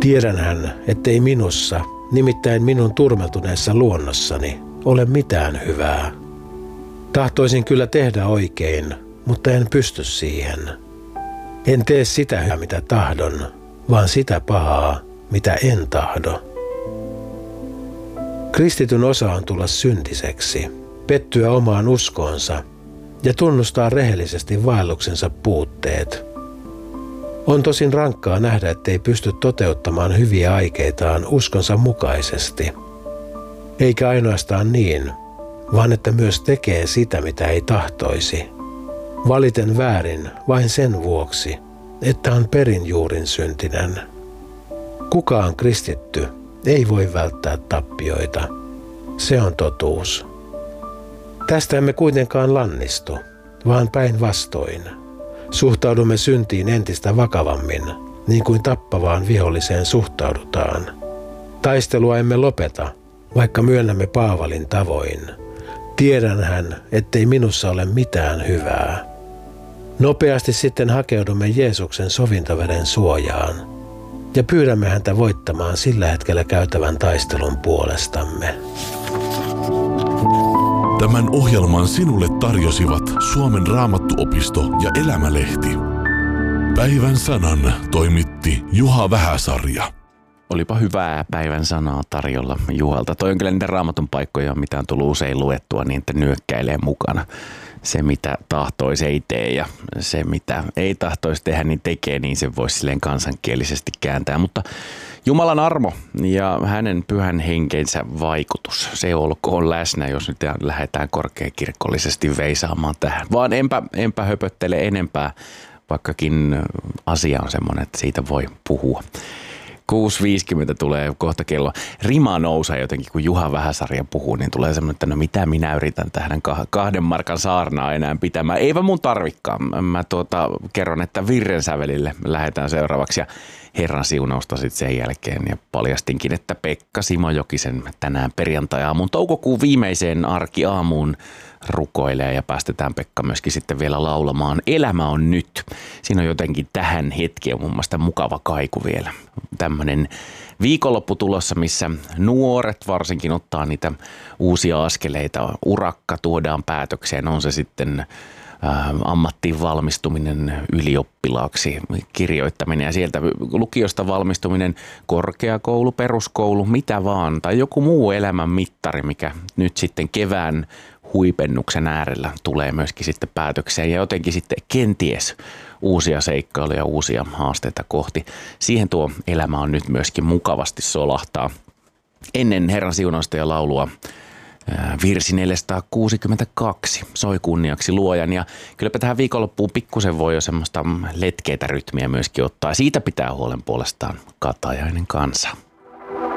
Tiedänhän, ettei minussa, nimittäin minun turmeltuneessa luonnossani, ole mitään hyvää. Tahtoisin kyllä tehdä oikein, mutta en pysty siihen. En tee sitä hyvää, mitä tahdon, vaan sitä pahaa, mitä en tahdo. Kristityn osa on tulla syntiseksi, pettyä omaan uskoonsa ja tunnustaa rehellisesti vaelluksensa puutteet. On tosin rankkaa nähdä, ettei pysty toteuttamaan hyviä aikeitaan uskonsa mukaisesti. Eikä ainoastaan niin, vaan että myös tekee sitä, mitä ei tahtoisi. Valiten väärin vain sen vuoksi, että on perinjuurin syntinen. Kukaan kristitty ei voi välttää tappioita. Se on totuus. Tästä emme kuitenkaan lannistu, vaan päinvastoin. Suhtaudumme syntiin entistä vakavammin, niin kuin tappavaan viholliseen suhtaudutaan. Taistelua emme lopeta, vaikka myönnämme Paavalin tavoin. Tiedänhän, ettei minussa ole mitään hyvää. Nopeasti sitten hakeudumme Jeesuksen sovintoveden suojaan ja pyydämme häntä voittamaan sillä hetkellä käytävän taistelun puolestamme. Tämän ohjelman sinulle tarjosivat Suomen Raamattuopisto ja Elämälehti. Päivän sanan toimitti Juha Vähäsarja. Olipa hyvää päivän sanaa tarjolla Juhalta. Toi on kyllä niitä Raamatun paikkoja, mitä on tullut usein luettua, niin että nyökkäilee mukana. Se, mitä tahtoisi, ei tee, ja se, mitä ei tahtoisi tehdä, niin tekee, niin se voisi silleen kansankielisesti kääntää. Mutta Jumalan armo ja hänen pyhän henkensä vaikutus, se olkoon läsnä, jos nyt lähdetään korkeakirkollisesti veisaamaan tähän. Vaan enpä höpöttele enempää, vaikkakin asia on semmoinen, että siitä voi puhua. 6.50 tulee kohta kello. Rima nousee jotenkin, kun Juha Vähäsarja puhuu, niin tulee semmoinen, että no mitä minä yritän tähän 2 markan saarnaa enää pitämään. Eipä mun tarvikaan. Mä kerron, että virrensävelille lähdetään seuraavaksi ja Herran siunausta sitten sen jälkeen. Ja paljastinkin, että Pekka Simo-Jokisen tänään perjantai-aamun toukokuun viimeiseen arkiaamuun rukoilee ja päästetään Pekka myöskin sitten vielä laulamaan Elämä on nyt. Siinä on jotenkin tähän hetkeen mun mielestä mukava kaiku vielä. Tämmöinen viikonloppu tulossa, missä nuoret varsinkin ottaa niitä uusia askeleita. Urakka tuodaan päätökseen, on se sitten ammattiin valmistuminen, ylioppilaaksi kirjoittaminen ja sieltä lukiosta valmistuminen, korkeakoulu, peruskoulu, mitä vaan. Tai joku muu elämän mittari, mikä nyt sitten kevään huipennuksen äärellä tulee myöskin sitten päätökseen ja jotenkin sitten kenties uusia seikkailuja, uusia haasteita kohti. Siihen tuo elämä on nyt myöskin mukavasti solahtaa. Ennen Herran siunausta ja laulua virsi 462 soi kunniaksi luojan ja kylläpä tähän viikonloppuun pikkusen voi jo semmoista letkeitä rytmiä myöskin ottaa. Siitä pitää huolen puolestaan Katajainen kansa.